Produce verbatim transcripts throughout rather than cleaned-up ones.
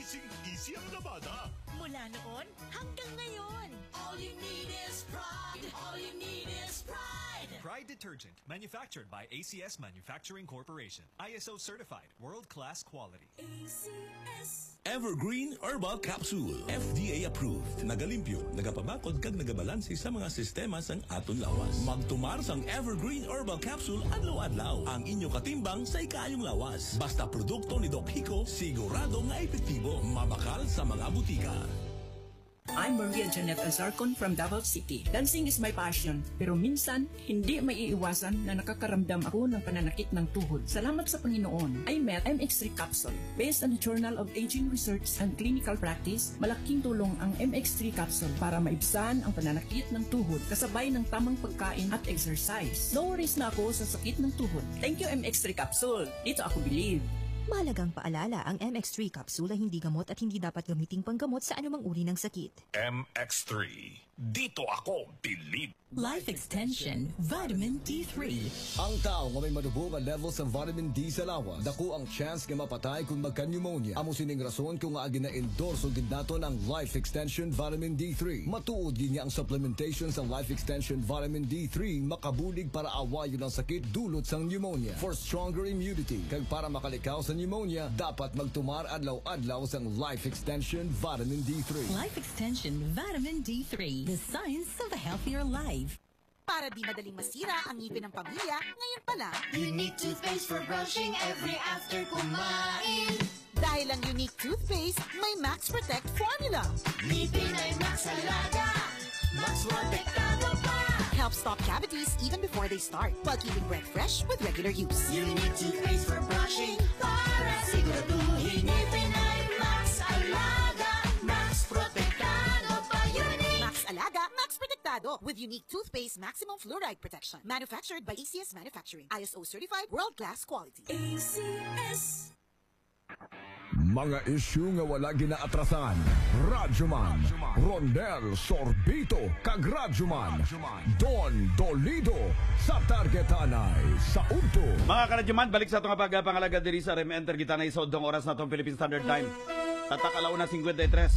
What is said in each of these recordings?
Easy-easy ang labada. Mula noon hanggang ngayon. All you need is pride. All you need is pride. Pride Detergent, manufactured by A C S Manufacturing Corporation. I S O certified, world-class quality. A C S. Evergreen Herbal Capsule. F D A approved. Nagalimpyo, nagapabakod kag nagabalansi sa mga sistema sang aton lawas. Magtumar sang Evergreen Herbal Capsule adlaw-adlaw. Ang inyo katimbang sa ikayong lawas. Basta produkto ni Doc Hico, sigurado nga epektibo. Mabakal sa mga butika. I'm Maria Janet Azarcon from Davao City. Dancing is my passion, pero minsan, hindi maiiwasan na nakakaramdam ako ng pananakit ng tuhod. Salamat sa Panginoon, I met M X three Capsule. Based on the Journal of Aging Research and Clinical Practice, malaking tulong ang M X three Capsule para maibsan ang pananakit ng tuhod kasabay ng tamang pagkain at exercise. No worries na ako sa sakit ng tuhod. Thank you M X three Capsule. Dito ako believe. Mahalagang paalala, ang M X three capsule ay hindi gamot at hindi dapat gamiting panggamot sa anumang uri ng sakit. M X three. Dito ako believe. Life Extension Vitamin D three. Ang tao nga may madubong nga level sa vitamin D sa lawas, dako ang chance nga mapatay kung magka-pneumonia. Amo sining rason kung nga gina-endorse o ginaton ang Life Extension Vitamin D three. Matuod din niya ang supplementation sa Life Extension Vitamin D three makabulig para awayon ang sakit dulot sang pneumonia. For stronger immunity, kag para makalikaw sa pneumonia, dapat magtumar adlaw-adlaw sang Life Extension Vitamin D three. Life Extension Vitamin D three. The science of a healthier life. Para di madaling masira ang ngipin ng pamilya, ngayon pa lang, Unique toothpaste for brushing every after kumain. dahil ang Unique toothpaste may Max Protect formula. Ngipin ay Max Alaga. Max Protektado pa. Helps stop cavities even before they start, while keeping breath fresh with regular use. Unique toothpaste for brushing para siguraduhin ngipin ay Max Alaga. Max Protektado pa. Unique. Max Alaga, Max Protectado with Unique toothpaste maximum fluoride protection. Manufactured by A C S Manufacturing. I S O certified, world-class quality. A C S. Mga isyu nga wala ginaatrasan. Radyoman, Rondel Sorbito, kag Radyoman, Don Dolido, sa Targetanay, sa Udto. Mga karadyoman, balik sa itong pagpangalaga diri sa Rem Enter Gitanay sa udong oras na itong Philippine Standard Time. Tatak alauna fifty-three.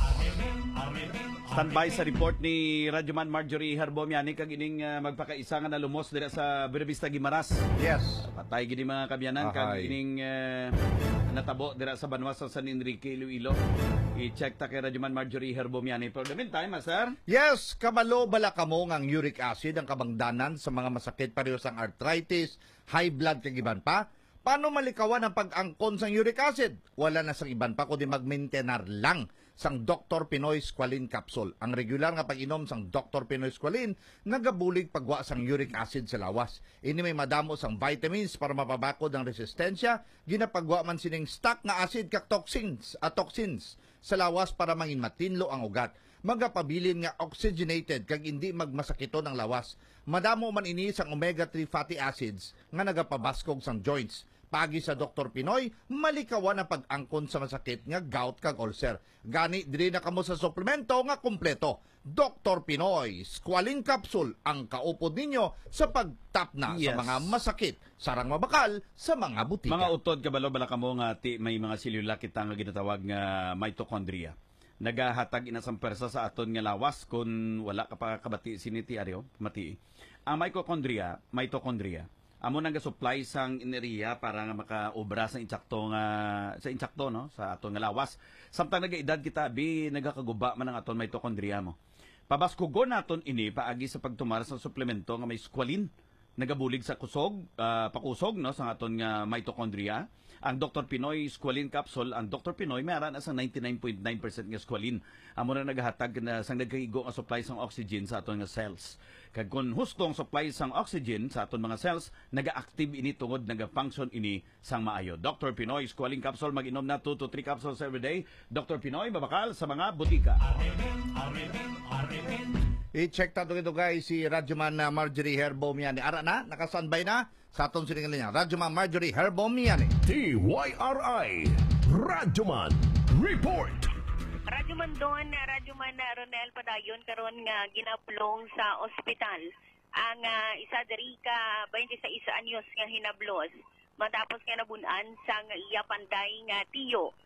Standby sa report ni Radyoman Marjorie Herbomiani kag ining uh, magpakaisa nga nalumos dira sa Buenavista Guimaras. Yes. Patay gini mga kabyanan kag ining uh, natabo dira sa Banwas sa San Enrique, Iloilo. I-check ta kay Radyoman Marjorie Herbomiani. For the meantime, master. Yes, kabalo bala kamo ang uric acid ang kabangdanan sa mga masakit pareho sang arthritis, high blood kag iban pa. Paano malikawan ang pag-angkon sang uric acid? Wala na sang iban pa kundi mag-maintenar lang sang Doctor Pinoy Squalene Capsule. Ang regular nga pag-inom sang Doctor Pinoy Squalene nagabulig pagwa sang uric acid sa lawas. Ini may madamo sang vitamins para mapabakod ang resistensya, ginapagwa man sining stock nga acid kag toxins, at toxins sa lawas para mangin matinlo ang ugat. Magapabilin nga oxygenated kag hindi magmasakiton ang lawas. Madamo man ini sang omega three fatty acids nga nagapabaskog sang joints. Pagi sa Doctor Pinoy, malikawan ang pag-angkon sa masakit nga gout kag ulcer. Gani diri na kamo sa suplemento nga kumpleto. Doctor Pinoy Squalene Capsule ang kaupod ninyo sa pagtap na Yes. sa mga masakit, sarang mabakal sa mga butika. Mga utod kabalo bala kamo nga ti, may mga selula kita nga ginatawag nga mitochondria. Nagahatag inasang persa sa aton nga lawas kung wala ka pa kabati siniti aryo mati. Ang mitochondria, mitochondria amo nang supply sang enerhiya para nga makaobra sa insakto nga sa insakto no sa aton nga lawas. Samtang nagaedad kita bi nagakaguba man ang aton mitochondria mo. Pabaskugon naton ini paagi sa pagtumar sa suplemento nga may squalene nagabulig sa kusog, uh, pakusog no sa aton nga mitochondria. Ang Doctor Pinoy Squalene Capsule, ang Doctor Pinoy may ara na sa ninety-nine point nine percent nga squalene. Amo na nagahatag na sang nagkaigo nga supply sang oxygen sa aton nga cells. Kag kun hustong supply sang oxygen sa aton mga cells, naga-active ini tungod naga-function ini sang maayo. Doctor Pinoy Squalene Capsule, mag-inom na two to three capsules every day. Doctor Pinoy mabakal sa mga butika. I-check tato ito guys si Radyoman uh, Marjorie Herbomiani. Ara na, naka-standby na sa atong siningan niya. Radyoman Marjorie Herbomiani. T Y R I Radyoman Report. Radyoman doon, Radyoman Ronel Padayon karon nga ginaplong sa ospital. Ang uh, isa diri ka twenty-six anyos nga hinablos matapos nga nabunan sang iya panday nga tiyo